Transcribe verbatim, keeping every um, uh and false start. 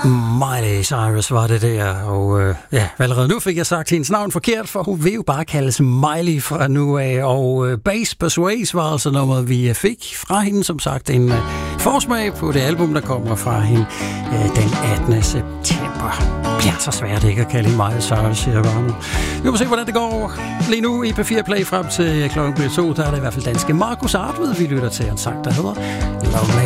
Miley Cyrus var det der, og øh, ja, allerede nu fik jeg sagt hendes navn forkert, for hun vil jo bare kaldes Miley fra nu af, og øh, Bass Persuades var altså nummeret, vi fik fra hende, som sagt, en øh, forsmag på det album, der kommer fra hende øh, den attende september. Det bliver så svært ikke at kalde hende Miley Cyrus, siger jeg bare nu. Vi må se, hvordan det går lige nu i P fire Play frem til klokken to, der er det i hvert fald danske Markus Artved, vi lytter til en sang, der hedder Love